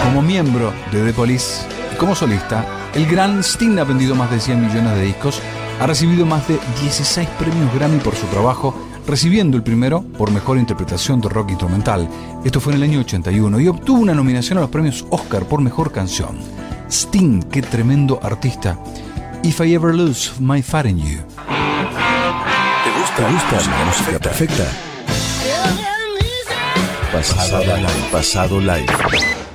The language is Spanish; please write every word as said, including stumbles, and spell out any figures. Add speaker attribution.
Speaker 1: Como miembro de The Police y como solista, el gran Sting ha vendido más de cien millones de discos, ha recibido más de dieciséis premios Grammy por su trabajo, recibiendo el primero por mejor interpretación de rock instrumental. Esto fue en el año ochenta y uno y obtuvo una nominación a los premios Oscar por mejor canción. Sting, qué tremendo artista. If I Ever Lose My Faith in You.
Speaker 2: ¿Te gusta, ¿Te gusta la música perfecta? Pasado live. Pasado live.